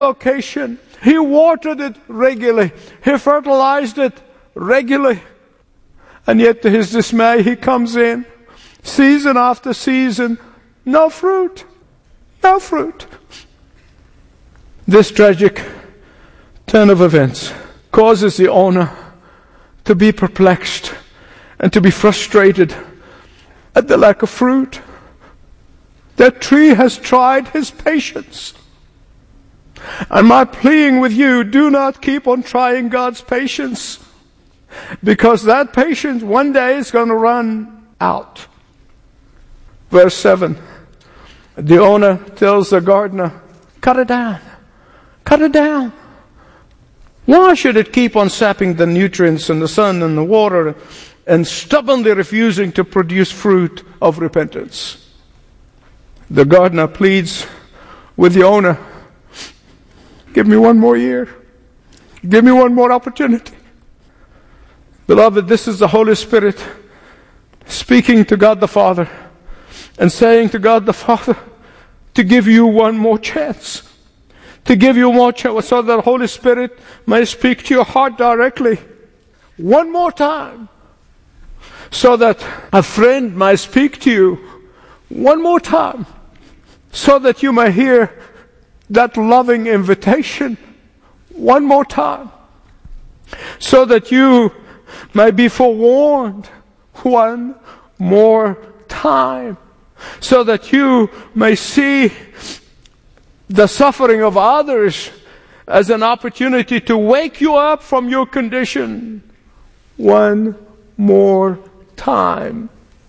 location. He watered it regularly. He fertilized it regularly. And yet to his dismay, he comes in, season after season, no fruit. No fruit. This tragic turn of events causes the owner to be perplexed and to be frustrated at the lack of fruit. That tree has tried his patience. And my pleading with you, do not keep on trying God's patience, because that patience one day is going to run out. Verse 7. The owner tells the gardener, cut it down. Cut it down. Why should it keep on sapping the nutrients and the sun and the water and stubbornly refusing to produce fruit of repentance? The gardener pleads with the owner, give me one more year. Give me one more opportunity. Beloved, this is the Holy Spirit speaking to God the Father and saying to God the Father to give you one more chance. To give you more chance so that the Holy Spirit may speak to your heart directly. One more time. So that a friend might speak to you one more time. So that you may hear that loving invitation one more time. So that you may be forewarned one more time. So that you may see the suffering of others as an opportunity to wake you up from your condition one more time.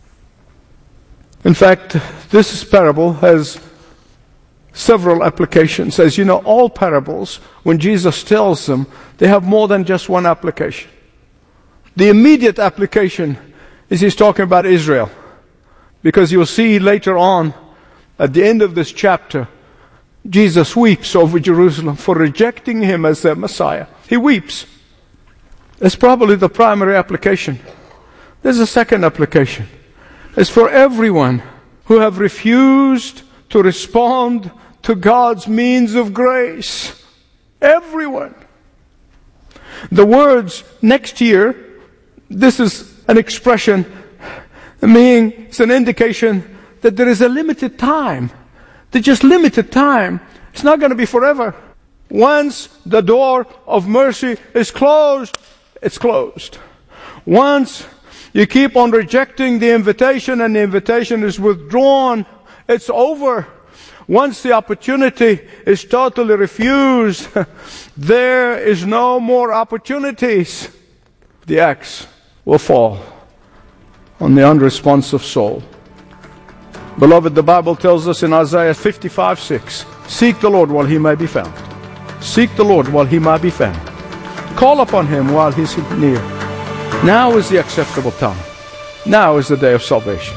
In fact, this parable has several applications. As you know, all parables, when Jesus tells them, they have more than just one application. The immediate application is he's talking about Israel. Because you'll see later on, at the end of this chapter, Jesus weeps over Jerusalem for rejecting him as their Messiah. He weeps. That's probably the primary application. There's a second application. It's for everyone who have refused to respond to God's means of grace. Everyone. The words next year, this is an expression, meaning it's an indication that there is a limited time. There's just limited time. It's not going to be forever. Once the door of mercy is closed, it's closed. Once you keep on rejecting the invitation and the invitation is withdrawn, it's over. Once the opportunity is totally refused, there is no more opportunities. The axe will fall on the unresponsive soul. Beloved, the Bible tells us in Isaiah 55:6, seek the Lord while he may be found. Seek the Lord while he may be found. Call upon him while he's near. Now is the acceptable time. Now is the day of salvation.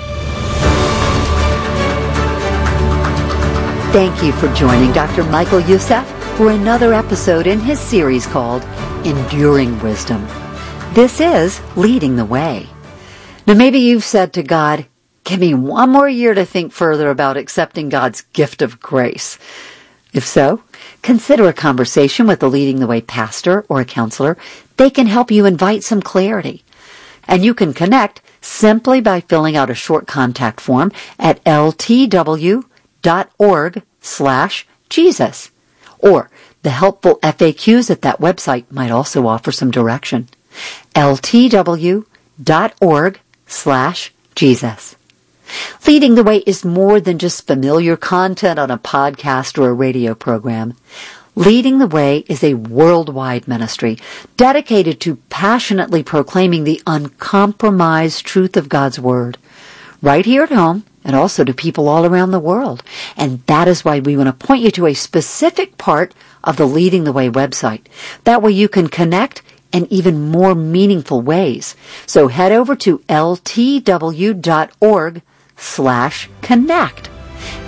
Thank you for joining Dr. Michael Youssef for another episode in his series called Enduring Wisdom. This is Leading the Way. Now maybe you've said to God, give me one more year to think further about accepting God's gift of grace. If so, consider a conversation with a Leading the Way pastor or a counselor. They can help you invite some clarity. And you can connect simply by filling out a short contact form at ltw.org/Jesus. Or the helpful FAQs at that website might also offer some direction. ltw.org/Jesus. Leading the Way is more than just familiar content on a podcast or a radio program. Leading the Way is a worldwide ministry dedicated to passionately proclaiming the uncompromised truth of God's Word, right here at home and also to people all around the world. And that is why we want to point you to a specific part of the Leading the Way website. That way you can connect in even more meaningful ways. So head over to ltw.org/connect.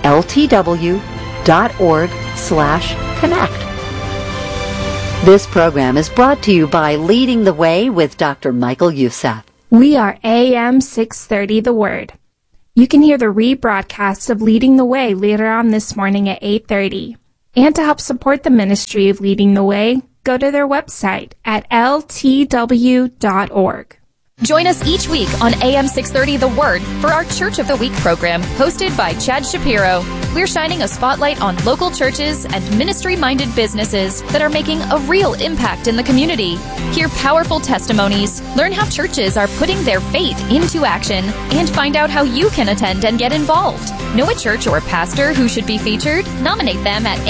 ltw.org/connect. This program is brought to you by Leading the Way with Dr. Michael Youssef. We are AM 630 The Word. You can hear the rebroadcast of Leading the Way later on this morning at 8:30. And to help support the ministry of Leading the Way, go to their website at ltw.org. Join us each week on AM 630 The Word for our Church of the Week program, hosted by Chad Shapiro. We're shining a spotlight on local churches and ministry-minded businesses that are making a real impact in the community. Hear powerful testimonies, learn how churches are putting their faith into action, and find out how you can attend and get involved. Know a church or pastor who should be featured? Nominate them at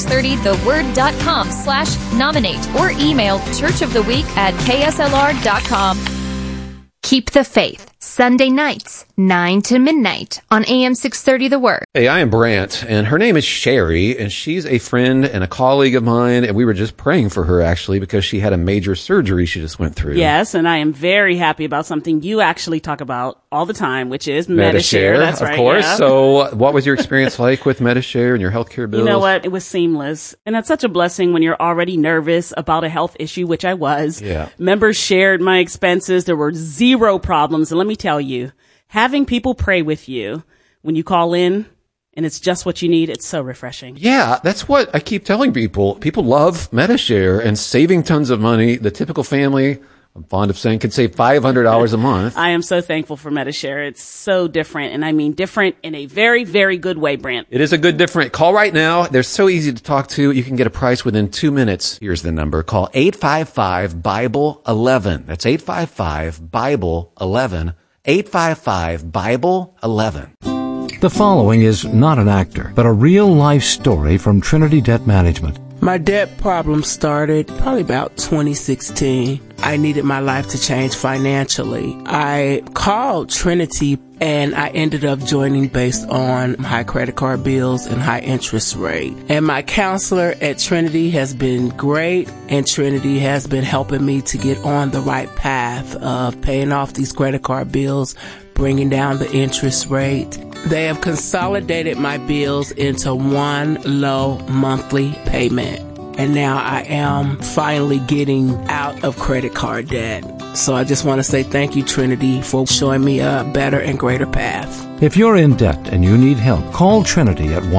am630theword.com/nominate or email churchoftheweek@kslr.com. Keep the Faith, Sunday nights, 9 to midnight on AM 630 The Word. Hey, I am Brant, and her name is Sherry, and she's a friend and a colleague of mine, and we were just praying for her, actually, because she had a major surgery she just went through. Yes, and I am very happy about something you actually talk about all the time, which is Medi-Share. That's right, of course. Yeah. So what was your experience like with Medi-Share and your healthcare bills? You know what? It was seamless. And that's such a blessing when you're already nervous about a health issue, which I was. Yeah. Members shared my expenses. There were zero problems. And let me tell you, having people pray with you when you call in and it's just what you need, it's so refreshing. Yeah, that's what I keep telling people. People love Medi-Share and saving tons of money. The typical family, I'm fond of saying, could save $500 a month. I am so thankful for Medi-Share. It's so different, and I mean different in a very, very good way, Brant. It is a good different. Call right now. They're so easy to talk to. You can get a price within 2 minutes. Here's the number. Call 855-BIBLE-11. That's 855-BIBLE-11. 855-BIBLE-11. The following is not an actor, but a real-life story from Trinity Debt Management. My debt problem started probably about 2016. I needed my life to change financially. I called Trinity and I ended up joining based on high credit card bills and high interest rate. And my counselor at Trinity has been great, and Trinity has been helping me to get on the right path of paying off these credit card bills, bringing down the interest rate. They have consolidated my bills into one low monthly payment. And now I am finally getting out of credit card debt. So I just want to say thank you, Trinity, for showing me a better and greater path. If you're in debt and you need help, call Trinity at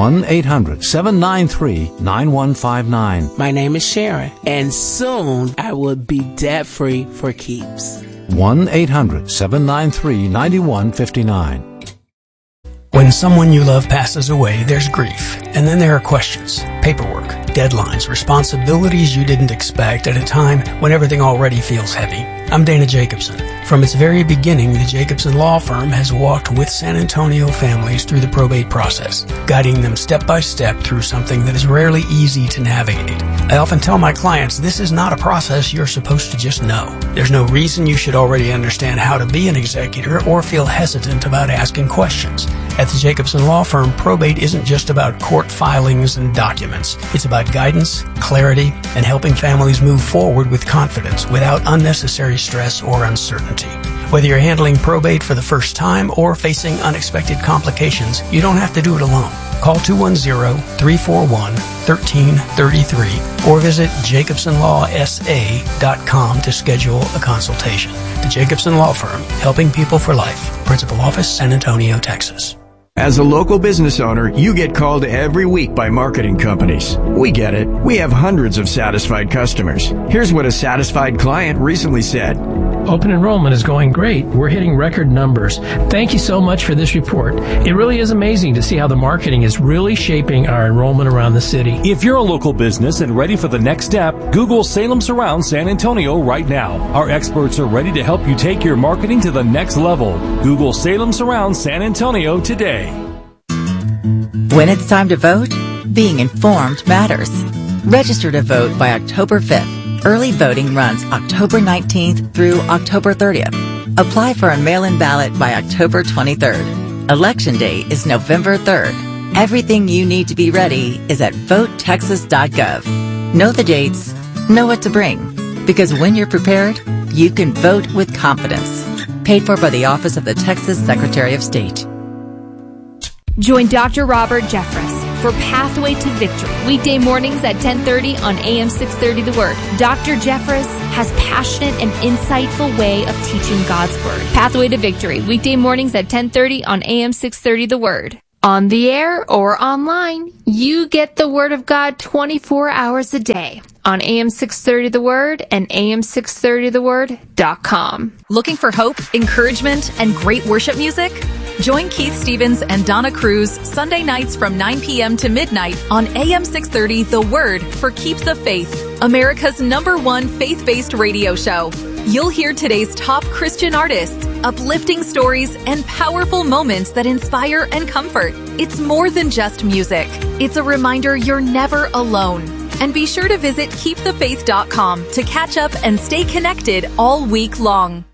1-800-793-9159. My name is Sharon, and soon I will be debt-free for keeps. 1-800-793-9159. When someone you love passes away, there's grief. And then there are questions, paperwork, deadlines, responsibilities you didn't expect at a time when everything already feels heavy. I'm Dana Jacobson. From its very beginning, the Jacobson Law Firm has walked with San Antonio families through the probate process, guiding them step by step through something that is rarely easy to navigate. I often tell my clients this is not a process you're supposed to just know. There's no reason you should already understand how to be an executor or feel hesitant about asking questions. At the Jacobson Law Firm, probate isn't just about court filings and documents. It's about guidance, clarity, and helping families move forward with confidence without unnecessary stress or uncertainty. Whether you're handling probate for the first time or facing unexpected complications, you don't have to do it alone. Call 210-341-1333 or visit jacobsonlawsa.com to schedule a consultation. The Jacobson Law Firm, helping people for life. Principal Office, San Antonio, Texas. As a local business owner, you get called every week by marketing companies. We get it. We have hundreds of satisfied customers. Here's what a satisfied client recently said. Open enrollment is going great. We're hitting record numbers. Thank you so much for this report. It really is amazing to see how the marketing is really shaping our enrollment around the city. If you're a local business and ready for the next step, Google Salem Surround San Antonio right now. Our experts are ready to help you take your marketing to the next level. Google Salem Surround San Antonio today. When it's time to vote, being informed matters. Register to vote by October 5th. Early voting runs October 19th through October 30th. Apply for a mail-in ballot by October 23rd. Election Day is November 3rd. Everything you need to be ready is at votetexas.gov. Know the dates, know what to bring, because when you're prepared, you can vote with confidence. Paid for by the Office of the Texas Secretary of State. Join Dr. Robert Jeffress for Pathway to Victory, weekday mornings at 10:30 on AM 630 The Word. Dr. Jeffress has passionate and insightful way of teaching God's Word. Pathway to Victory, weekday mornings at 10:30 on AM 630 The Word. On the air or online, you get the Word of God 24 hours a day on AM 630 The Word and AM630TheWord.com. Looking for hope, encouragement, and great worship music? Join Keith Stevens and Donna Cruz Sunday nights from 9 p.m. to midnight on AM 630 The Word for Keep the Faith, America's #1 faith-based radio show. You'll hear today's top Christian artists, uplifting stories, and powerful moments that inspire and comfort. It's more than just music. It's a reminder you're never alone. And be sure to visit keepthefaith.com to catch up and stay connected all week long.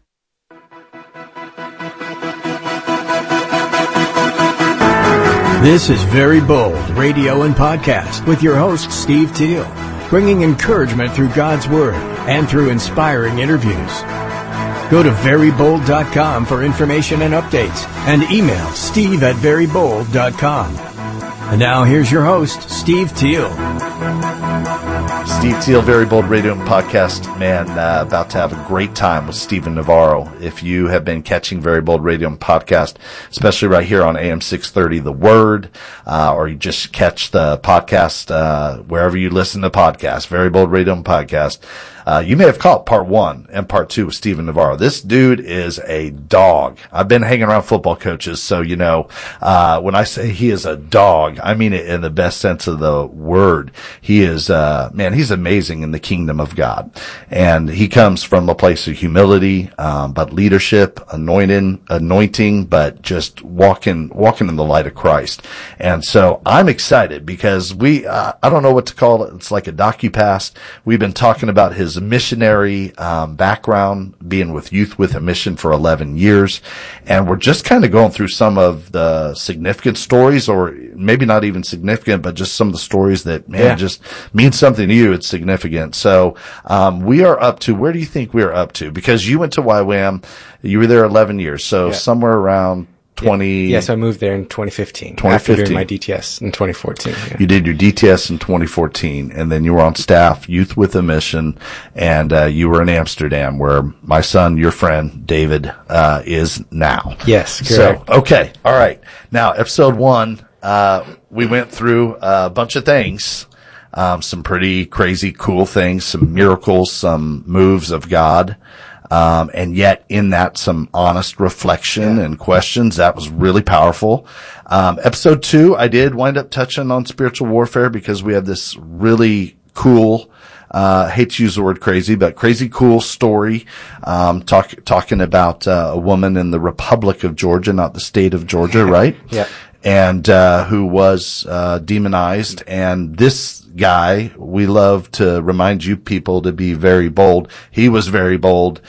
This is Very Bold Radio and Podcast with your host, Steve Teal, bringing encouragement through God's Word and through inspiring interviews. Go to verybold.com for information and updates, and email steve@verybold.com. And now here's your host, Steve Teal. Steve Teal, Very Bold Radio and Podcast. Man, about to have a great time with Stephen Navarro. If you have been catching Very Bold Radio and Podcast, especially right here on AM 630 The Word, or you just catch the podcast wherever you listen to podcasts, Very Bold Radio and Podcast, you may have caught part 1 and part 2 with Stephen Navarro. This dude is a dog. I've been hanging around football coaches, so you know, when I say he is a dog, I mean it in the best sense of the word. He is, man, he's amazing in the kingdom of God. And he comes from a place of humility, but leadership, anointing, but just walking in the light of Christ. And so I'm excited because I don't know what to call it. It's like a DocuPass. We've been talking about his missionary background, being with Youth with a Mission for 11 years. And we're just kind of going through some of the significant stories, or maybe not even significant, but just some of the stories that, man, just mean something to you. It's significant. So we are up to, where do you think we are up to? Because you went to YWAM, you were there 11 years, so somewhere around 20... Yes, I moved there in 2015. After doing my DTS in 2014. Yeah. You did your DTS in 2014, and then you were on staff, Youth with a Mission, and you were in Amsterdam, where my son, your friend, David, is now. Yes, correct. So, okay, all right. Now, episode 1, we went through a bunch of things, some pretty crazy, cool things, some miracles, some moves of God. And yet in that, some honest reflection and questions. That was really powerful. Episode 2, I did wind up touching on spiritual warfare because we have this really cool, hate to use the word crazy, but crazy cool story, talking about, a woman in the Republic of Georgia, not the state of Georgia, right? Yeah. And, who was, demonized. And this guy, we love to remind you people to be very bold. He was very bold.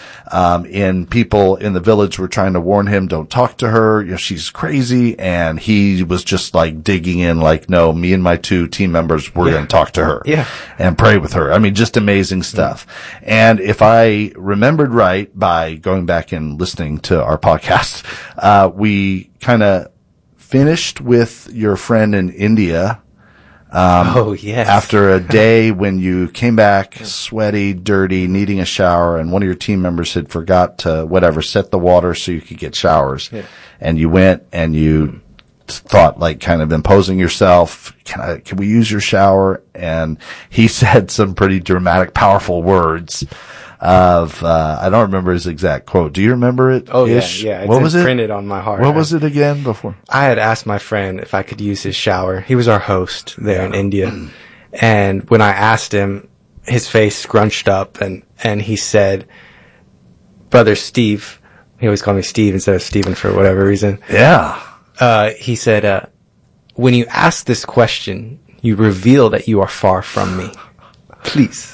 People in the village were trying to warn him, don't talk to her. You know, she's crazy. And he was just like digging in, like, no, me and my 2 team members, we're going to talk to her. Yeah. And pray with her. I mean, just amazing stuff. And if I remembered right by going back and listening to our podcast, we kind of finished with your friend in India. Oh, yes. After a day when you came back sweaty, dirty, needing a shower, and one of your team members had forgot to, set the water so you could get showers. Yeah. And you went and you thought, like, kind of imposing yourself, can we use your shower? And he said some pretty dramatic, powerful words of, I don't remember his exact quote. Do you remember it? Oh, yeah. What was it? Printed on my heart. What was it again before? I had asked my friend if I could use his shower. He was our host there in India. And when I asked him, his face scrunched up and he said, Brother Steve, he always called me Steve instead of Stephen for whatever reason. Yeah. He said, when you ask this question, you reveal that you are far from me. Please.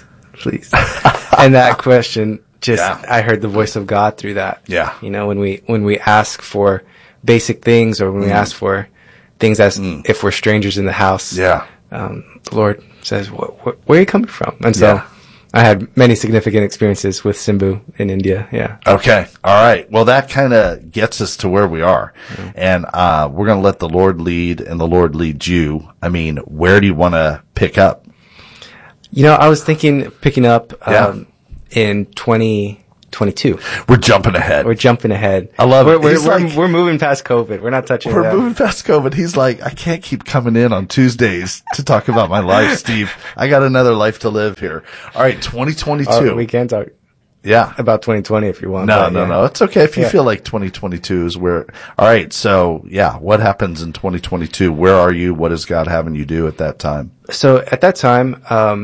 And that question I heard the voice of God through that. Yeah. You know, when we ask for basic things, or when we ask for things as if we're strangers in the house. Yeah. The Lord says, where are you coming from? And so I had many significant experiences with Simbu in India. Yeah. Okay. All right. Well, that kind of gets us to where we are. Mm-hmm. And, we're going to let the Lord lead and the Lord lead you. I mean, where do you want to pick up? You know, I was thinking picking up, in 2012, 2022. We're jumping ahead. We're jumping ahead. I love it. We're moving past COVID. We're not touching We're moving past COVID. He's like, I can't keep coming in on Tuesdays to talk about my life, Steve. I got another life to live here. All right, 2022. We can talk. Yeah. About 2020 if you want. No. It's okay if you feel like 2022 is where. All right. So yeah, what happens in 2022? Where are you? What is God having you do at that time? So at that time,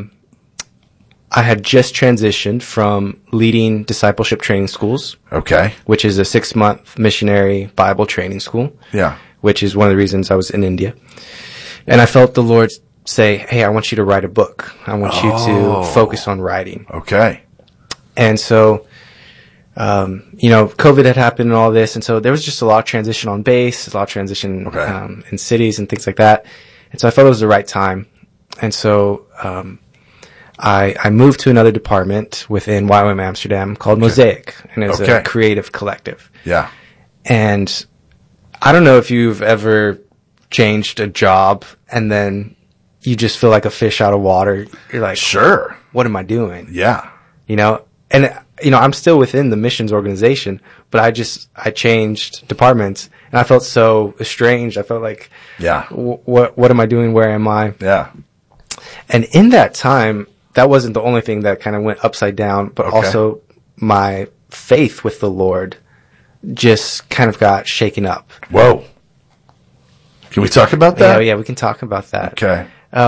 I had just transitioned from leading discipleship training schools. Okay. Which is a 6-month missionary Bible training school. Yeah. Which is one of the reasons I was in India. And I felt the Lord say, hey, I want you to write a book. I want you to focus on writing. Okay. And so, COVID had happened and all this. And so there was just a lot of transition on base, a lot of transition, in cities and things like that. And so I felt it was the right time. And so, I moved to another department within YWAM Amsterdam called Mosaic, and it's a creative collective. Yeah. And I don't know if you've ever changed a job and then you just feel like a fish out of water. You're like, sure. What am I doing? Yeah. And I'm still within the missions organization, but I changed departments and I felt so estranged. I felt like, what am I doing? Where am I? Yeah. And in that time, that wasn't the only thing that kind of went upside down, but also my faith with the Lord just kind of got shaken up. Whoa. Can we talk about that? Yeah, we can talk about that. Okay.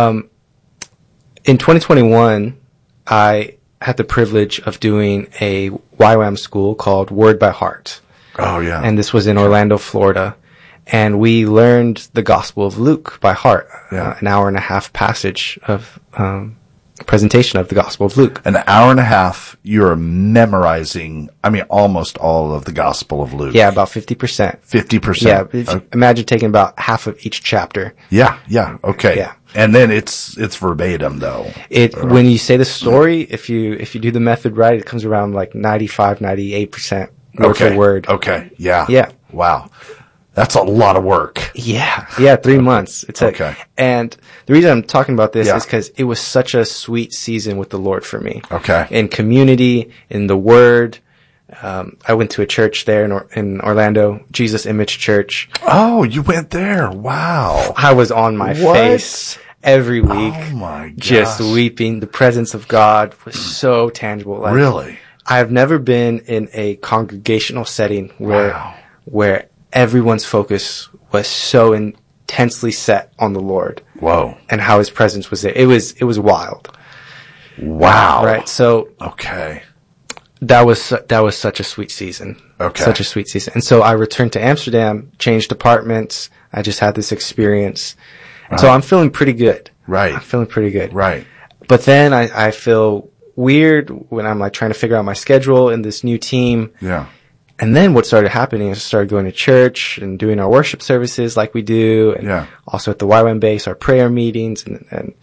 In 2021, I had the privilege of doing a YWAM school called Word by Heart. Oh, yeah. And this was in Orlando, Florida. And we learned the Gospel of Luke by heart. An hour and a half passage of presentation of the Gospel of Luke. An hour and a half, you're memorizing, almost all of the Gospel of Luke. Yeah, about 50%. 50%. Yeah, imagine taking about half of each chapter. Yeah, okay. Yeah. And then it's verbatim though. When you say the story, if you do the method right, it comes around like 95, 98% word for word. Okay. Yeah. Yeah. Wow. That's a lot of work. Yeah. 3 months. And the reason I'm talking about this is because it was such a sweet season with the Lord for me. Okay. In community, in the Word. I went to a church there in Orlando, Jesus Image Church. Oh, you went there. Wow. I was on my face every week. Oh my gosh. Just weeping. The presence of God was so tangible. Really? I've never been in a congregational setting where everyone's focus was so intensely set on the Lord. Whoa. And how his presence was there. It was wild. Wow. Right. So. Okay. That was such a sweet season. Okay. Such a sweet season. And so I returned to Amsterdam, changed departments. I just had this experience. And so I'm feeling pretty good. Right. I'm feeling pretty good. Right. But then I feel weird when I'm like trying to figure out my schedule in this new team. Yeah. And then what started happening is I started going to church and doing our worship services like we do. And also at the YWAM base, our prayer meetings. And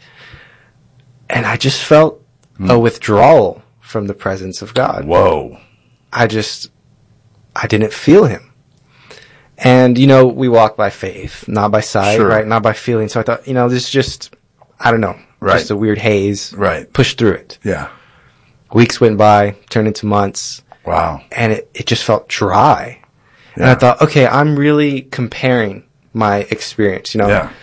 I just felt a withdrawal from the presence of God. Whoa. I didn't feel him. And, we walk by faith, not by sight, right? Not by feeling. So I thought, this is just, I don't know, just a weird haze. Right. Push through it. Yeah. Weeks went by, turned into months. Wow. And it just felt dry. Yeah. And I thought, okay, I'm really comparing my experience, what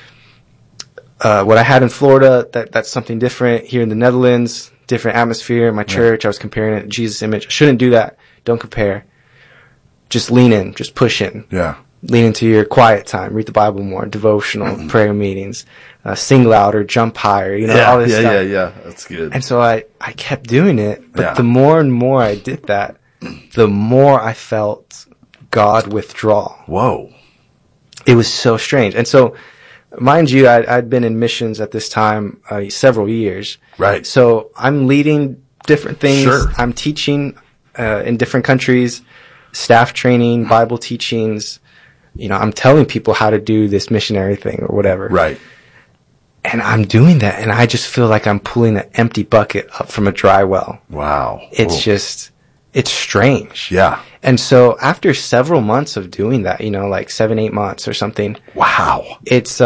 I had in Florida, that's something different. Here in the Netherlands, different atmosphere in my church. I was comparing it to Jesus' image. I shouldn't do that. Don't compare. Just lean in. Just push in. Yeah. Lean into your quiet time. Read the Bible more. Devotional, prayer meetings. Sing louder, jump higher. All this stuff. Yeah. That's good. And so I kept doing it. But the more and more I did that, the more I felt God withdraw. Whoa. It was so strange. And so, mind you, I'd been in missions at this time several years. Right. So I'm leading different things. Sure. I'm teaching in different countries, staff training, Bible teachings. I'm telling people how to do this missionary thing or whatever. Right. And I'm doing that, and I just feel like I'm pulling an empty bucket up from a dry well. Wow. It's strange. Yeah. And so after several months of doing that, like 7-8 months or something. Wow. It's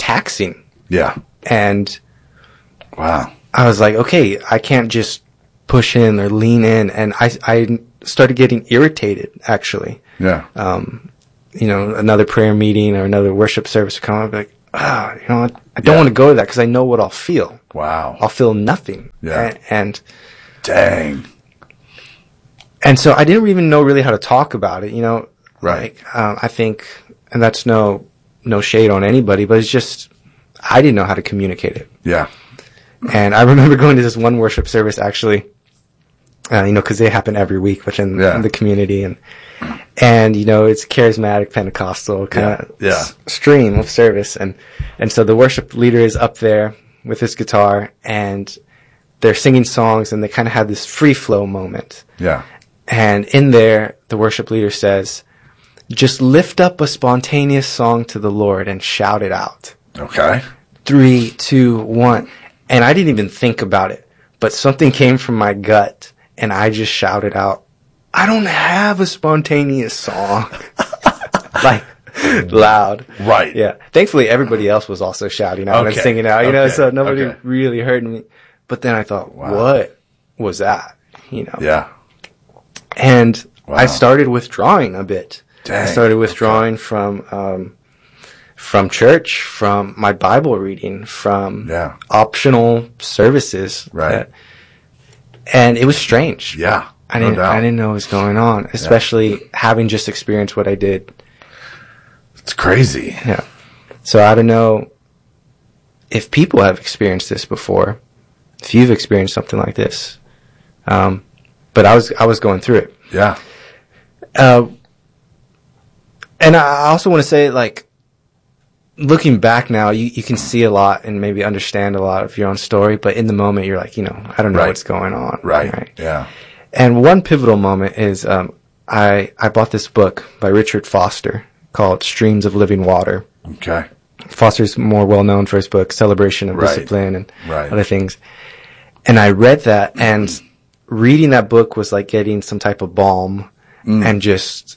taxing. Yeah. And wow. I was like, okay, I can't just push in or lean in. And I started getting irritated, actually. Yeah. Another prayer meeting or another worship service would come up, like, I don't want to go to that because I know what I'll feel. Wow. I'll feel nothing. Yeah. And dang. And so I didn't even know really how to talk about it, Right. I think, and that's no shade on anybody, but it's just, I didn't know how to communicate it. Yeah. And I remember going to this one worship service, actually, because they happen every week within the community, and it's charismatic Pentecostal kind of stream of service, and so the worship leader is up there with his guitar, and they're singing songs, and they kind of have this free flow moment. Yeah. And in there, the worship leader says, just lift up a spontaneous song to the Lord and shout it out. Okay. 3, 2, 1. And I didn't even think about it, but something came from my gut, and I just shouted out, I don't have a spontaneous song. Like, loud. Right. Yeah. Thankfully, everybody else was also shouting out and singing out, so nobody really heard me. But then I thought, what was that? Yeah. And I started withdrawing a bit. Dang. I started withdrawing from church, from my Bible reading, from optional services. Right. And it was strange. Yeah. I didn't know what was going on, especially having just experienced what I did. It's crazy. Yeah. So I don't know if people have experienced this before, if you've experienced something like this. But I was going through it. Yeah. And I also want to say, like, looking back now, you can see a lot and maybe understand a lot of your own story, but in the moment you're like, I don't know what's going on. Right. Yeah. And one pivotal moment is, I bought this book by Richard Foster called Streams of Living Water. Okay. Foster's more well known for his book, Celebration of Discipline and other things. And I read that, and reading that book was like getting some type of balm and just,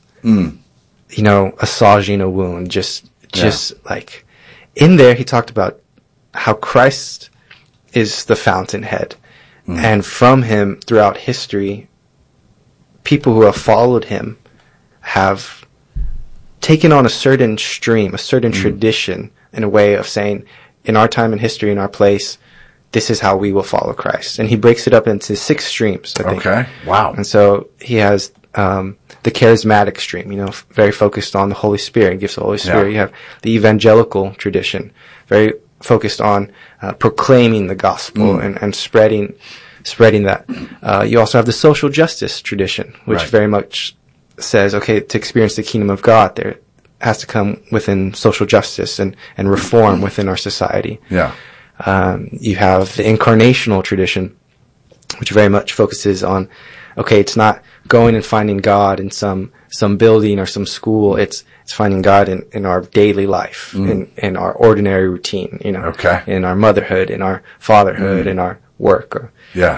massaging a wound. Just like, in there he talked about how Christ is the fountainhead. And from him, throughout history, people who have followed him have taken on a certain stream, a certain tradition, in a way of saying, in our time in history, in our place, this is how we will follow Christ. And he breaks it up into 6 streams, I think. Okay. Wow. And so he has the charismatic stream, very focused on the Holy Spirit, gifts of the Holy Spirit. You have the evangelical tradition, very focused on proclaiming the gospel and spreading that. You also have the social justice tradition, which very much says, okay, to experience the kingdom of God, there has to come within social justice and reform within our society. Yeah. You have the incarnational tradition, which very much focuses on, okay, it's not going and finding God in some building or some school. It's finding God in our daily life, in our ordinary routine, in our motherhood, in our fatherhood, in our work.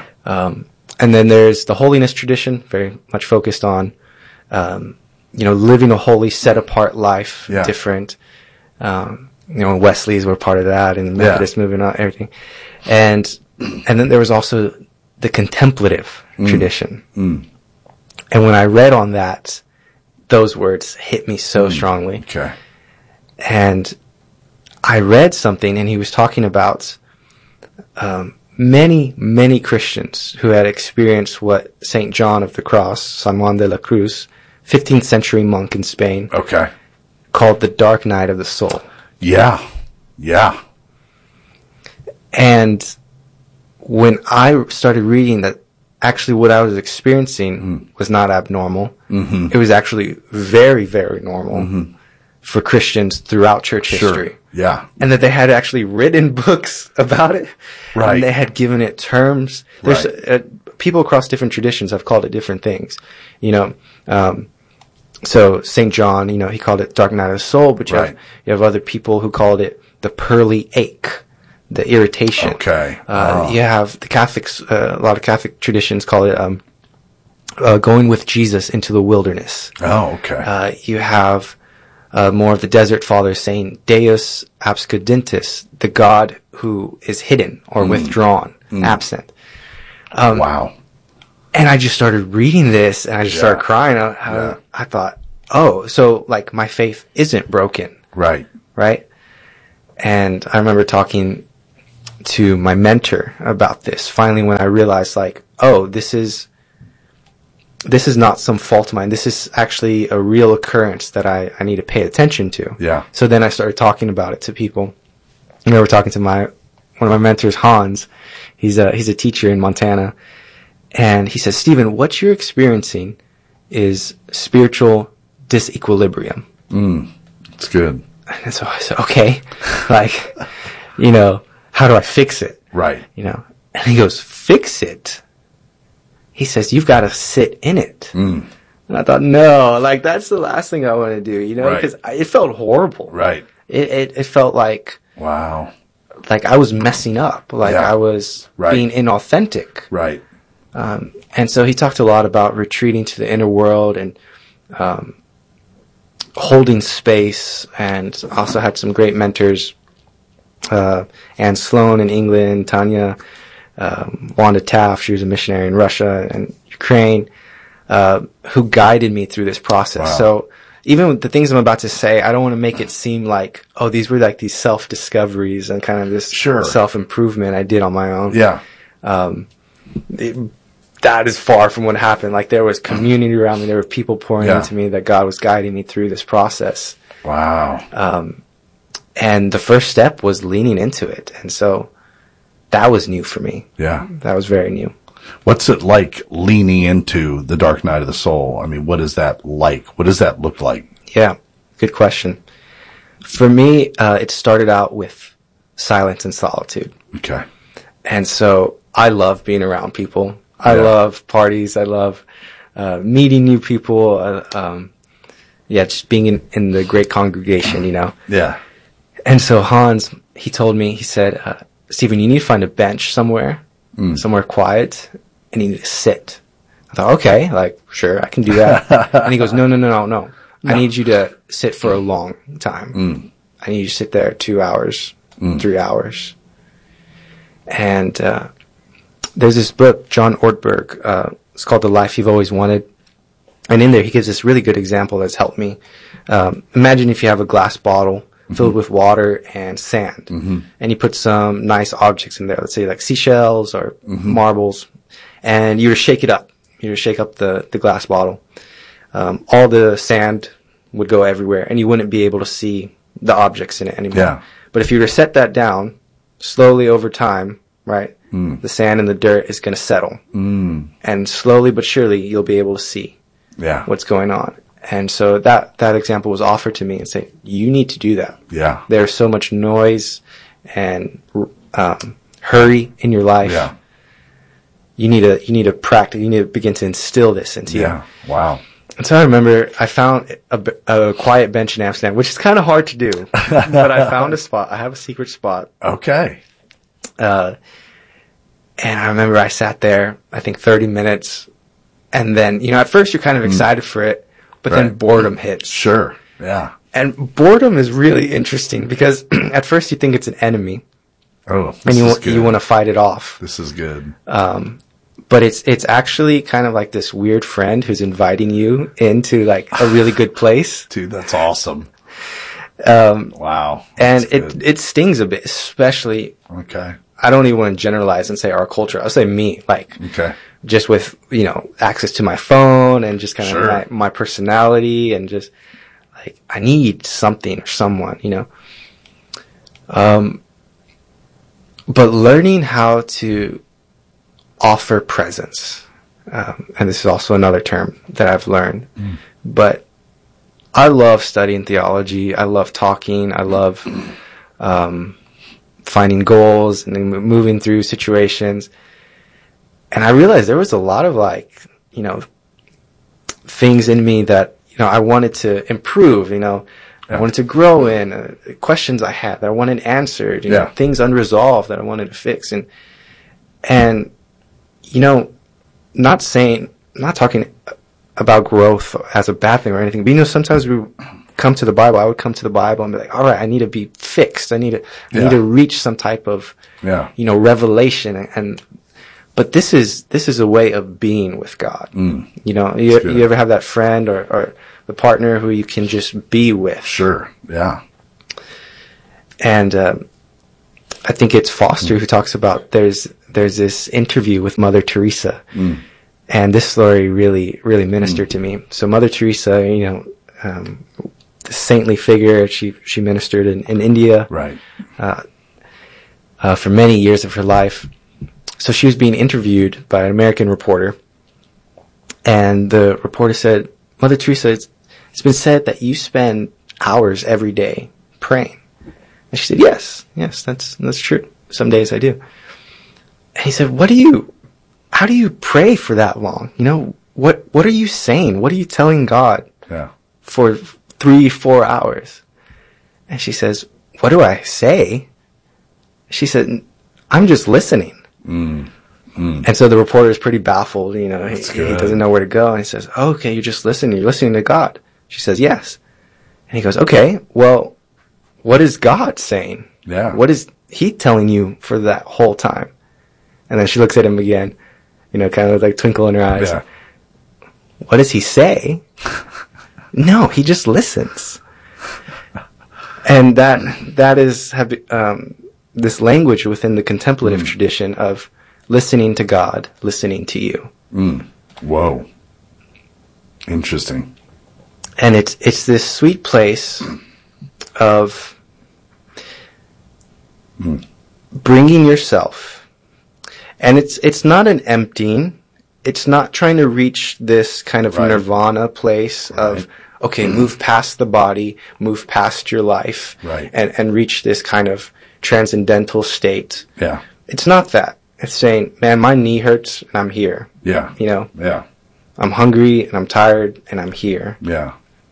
And then there's the holiness tradition, very much focused on, living a holy, set apart life, different, Wesley's were part of that, and the Methodist movement, everything. And then there was also the contemplative tradition. And when I read on that, those words hit me so strongly. Okay. And I read something, and he was talking about many, many Christians who had experienced what St. John of the Cross, San Juan de la Cruz, 15th century monk in Spain, called the dark night of the soul. Yeah. Yeah. And when I started reading that, actually what I was experiencing was not abnormal. It was actually very, very normal for Christians throughout church history. Yeah. And that they had actually written books about it. Right. And they had given it terms. There's people across different traditions have called it different things. So St. John, he called it dark night of the soul, but you have other people who called it the pearly ache, the irritation. Okay. You have the Catholics, a lot of Catholic traditions call it going with Jesus into the wilderness. Oh, okay. You have more of the desert fathers saying Deus absconditus, the God who is hidden or withdrawn, absent. Wow. And I just started reading this, and I just started crying. I thought, oh, so like my faith isn't broken. Right. Right? And I remember talking to my mentor about this. Finally, when I realized, like, oh, this is not some fault of mine. This is actually a real occurrence that I need to pay attention to. Yeah. So then I started talking about it to people. I remember talking to one of my mentors, Hans. He's a teacher in Montana. And he says, Stephen, what you're experiencing is spiritual disequilibrium. It's good. And so I said, okay, like, you know, how do I fix it? Right. You know, and he goes, fix it? He says, you've got to sit in it. And I thought, no, like, that's the last thing I want to do, you know, because it felt horrible. Right. It felt like, wow, like I was messing up, like I was being inauthentic. Right. And so he talked a lot about retreating to the inner world and, holding space, and also had some great mentors, Anne Sloan in England, Tanya, Wanda Taft, she was a missionary in Russia and Ukraine, who guided me through this process. Wow. So even with the things I'm about to say, I don't want to make it seem like, oh, these were like these self-discoveries and kind of this self-improvement I did on my own. Yeah. That is far from what happened. Like, there was community around me. There were people pouring into me, that God was guiding me through this process. Wow. And the first step was leaning into it. And so that was new for me. Yeah. That was very new. What's it like leaning into the dark night of the soul? I mean, what is that like? What does that look like? Yeah. Good question. For me, it started out with silence and solitude. Okay. And so I love being around people. I love parties. I love meeting new people. Just being in the great congregation, you know. Yeah. And so Hans, he told me, he said, Stephen, you need to find a bench somewhere, somewhere quiet, and you need to sit. I thought, okay, like, sure, I can do that. And he goes, no. I need you to sit for a long time. I need you to sit there 2 hours, 3 hours. And there's this book, John Ortberg, it's called The Life You've Always Wanted. And in there, he gives this really good example that's helped me. Imagine if you have a glass bottle filled with water and sand, and you put some nice objects in there, let's say like seashells or marbles, and you were to shake it up. You were to shake up the glass bottle. All the sand would go everywhere, and you wouldn't be able to see the objects in it anymore. Yeah. But if you were to set that down, slowly over time, right, the sand and the dirt is going to settle. And slowly but surely, you'll be able to see what's going on. And so that example was offered to me and say, you need to do that. Yeah. There's so much noise and hurry in your life. Yeah. You need to practice. You need to begin to instill this into you. Wow. And so I remember I found a quiet bench in Amsterdam, which is kind of hard to do, but I found a spot. I have a secret spot. Okay. And I remember I sat there, I think 30 minutes, and then, you know, at first you're kind of excited for it, but then boredom hits. Sure. Yeah. And boredom is really interesting because at first you think it's an enemy. Oh, and you want to fight it off. This is good. But it's actually kind of like this weird friend who's inviting you into like a really good place. Dude, that's awesome. Wow. And it stings a bit, especially. Okay. I don't even want to generalize and say our culture. I'll say me, like, just with, you know, access to my phone and just kind of my personality and just like, I need something or someone, you know. But learning how to offer presence, and this is also another term that I've learned, but I love studying theology. I love talking. I love, finding goals and then moving through situations. And I realized there was a lot of like, you know, things in me that, you know, I wanted to improve, you know, I wanted to grow in, questions I had that I wanted answered, you know, things unresolved that I wanted to fix. And, you know, not talking about growth as a bad thing or anything, but, you know, sometimes we come to the Bible. I would come to the Bible and be like, all right, I need to be fixed. I need to reach some type of, you know, revelation. But this is a way of being with God. You know, you ever have that friend or the partner who you can just be with? Sure. Yeah. And I think it's Foster who talks about there's this interview with Mother Teresa, and this story really ministered to me. So Mother Teresa, you know, the saintly figure, she ministered in India, right, for many years of her life. So she was being interviewed by an American reporter, and the reporter said, "Mother Teresa, it's been said that you spend hours every day praying." And she said, yes, that's true. Some days I do. And he said, how do you pray for that long? You know, what are you saying? What are you telling God for 3-4 hours? And she says, what do I say? She said, I'm just listening. And so the reporter is pretty baffled. You know, he doesn't know where to go. And he says, oh, okay, you're just listening. You're listening to God. She says, yes. And he goes, okay, well, what is God saying? Yeah. What is he telling you for that whole time? And then she looks at him again, you know, kind of like twinkle in her eyes. Yeah. What does he say? No, he just listens. And that is this language within the contemplative tradition of listening to God, listening to you. Whoa. Interesting. And it's this sweet place of bringing yourself, and it's not an emptying. It's not trying to reach this kind of nirvana place of, okay, move past the body, move past your life, and reach this kind of transcendental state. Yeah. It's not that. It's saying, man, my knee hurts and I'm here. Yeah. You know? Yeah. I'm hungry and I'm tired and I'm here. Yeah.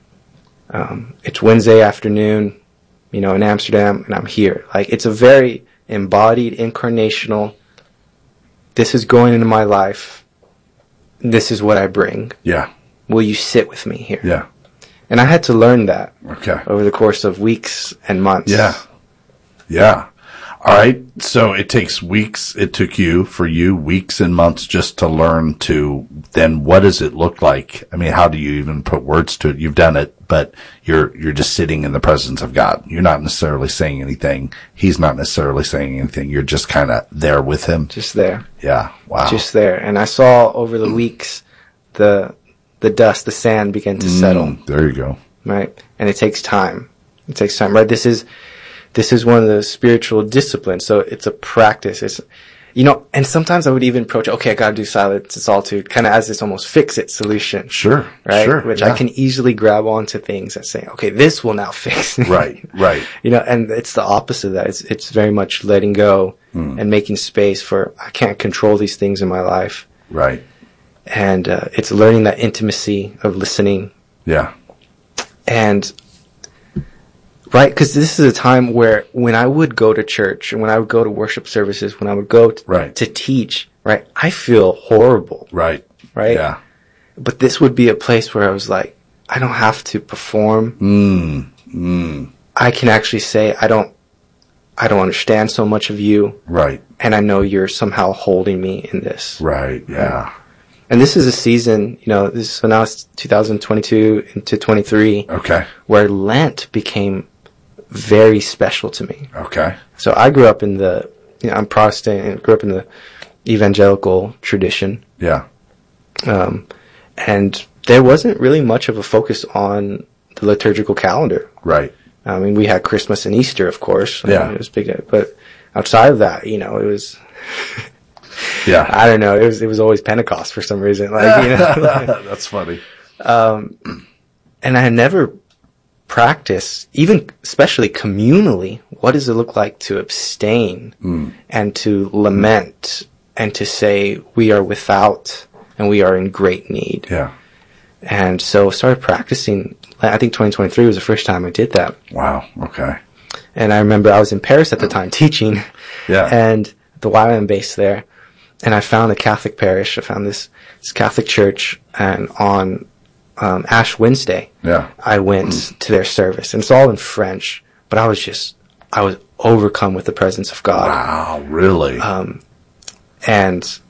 It's Wednesday afternoon, you know, in Amsterdam, and I'm here. Like, it's a very embodied, incarnational, this is going into my life. This is what I bring. Yeah. Will you sit with me here? Yeah. And I had to learn that over the course of weeks and months. Yeah. Yeah. All right. So it takes weeks. It took for you weeks and months just to learn to then what does it look like? I mean, how do you even put words to it? You've done it, but you're just sitting in the presence of God. You're not necessarily saying anything. He's not necessarily saying anything. You're just kind of there with him. Just there. Yeah. Wow. Just there. And I saw over the weeks the dust, the sand begin to settle. There you go. Right? And it takes time. It takes time, right? This is one of the spiritual disciplines. So it's a practice. It's, you know, and sometimes I would even approach, okay, I got to do silence and solitude kind of as this almost fix-it solution. Sure. Right? Sure. Which I can easily grab onto things that say, okay, this will now fix it. Right. Right. You know, and it's the opposite of that. It's very much letting go and making space for, I can't control these things in my life. Right. And it's learning that intimacy of listening. Yeah. And right, because this is a time where when I would go to church and when I would go to worship services, when I would go to teach, right, I feel horrible. Right. Right? Yeah. But this would be a place where I was like, I don't have to perform. I can actually say, I don't understand so much of you. Right. And I know you're somehow holding me in this. Right. Yeah. And this is a season, you know, so now it's 2022 into 23. Okay. Where Lent became very special to me. Okay. So I grew up in I'm Protestant and grew up in the evangelical tradition. Yeah. And there wasn't really much of a focus on the liturgical calendar. Right. I mean, we had Christmas and Easter, of course. Yeah. It was big, but outside of that, you know, it was, yeah, I don't know. It was always Pentecost for some reason. Like, you know, that's funny. And I had never practiced, even especially communally, what does it look like to abstain and to lament and to say we are without and we are in great need. Yeah. And so I started practicing. I think 2023 was the first time I did that. Wow. Okay. And I remember I was in Paris at the time teaching. Yeah. And the YWAM base there. And I found a Catholic parish. I found this Catholic church, and on Ash Wednesday, I went to their service, and it's all in French. But I was overcome with the presence of God. Wow, really? And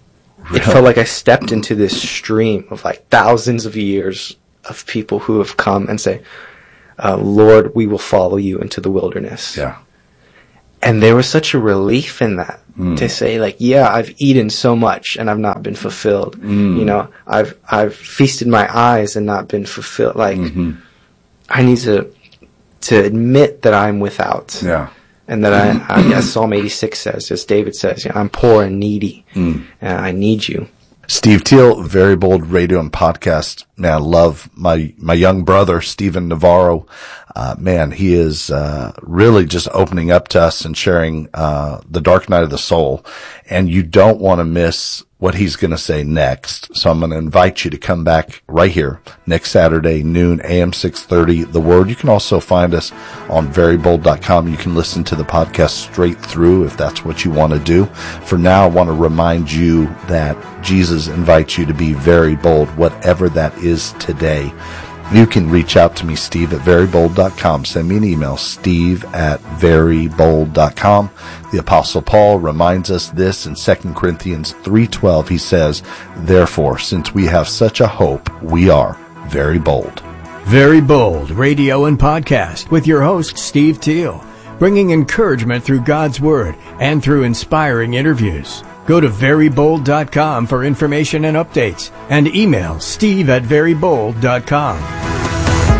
it felt like I stepped into this stream of like thousands of years of people who have come and say, Lord, we will follow you into the wilderness. Yeah. And there was such a relief in that to say, like, yeah, I've eaten so much and I've not been fulfilled. You know, I've feasted my eyes and not been fulfilled. Like, I need to admit that I'm without. Yeah. And that as Psalm 86 says, as David says, I'm poor and needy, and I need you. Steve Teal, Very Bold Radio and Podcast. Man, I love my young brother, Stephen Navarro. Man, he is really just opening up to us and sharing the dark night of the soul. And you don't want to miss what he's going to say next. So I'm going to invite you to come back right here next Saturday, noon, AM 630, The Word. You can also find us on verybold.com. You can listen to the podcast straight through if that's what you want to do. For now, I want to remind you that Jesus invites you to be very bold, whatever that is today. You can reach out to me, Steve, at verybold.com. Send me an email, steve@verybold.com. The Apostle Paul reminds us this in 2 Corinthians 3:12. He says, therefore, since we have such a hope, we are very bold. Very Bold Radio and Podcast with your host, Steve Teal, bringing encouragement through God's Word and through inspiring interviews. Go to verybold.com for information and updates, and email steve@verybold.com.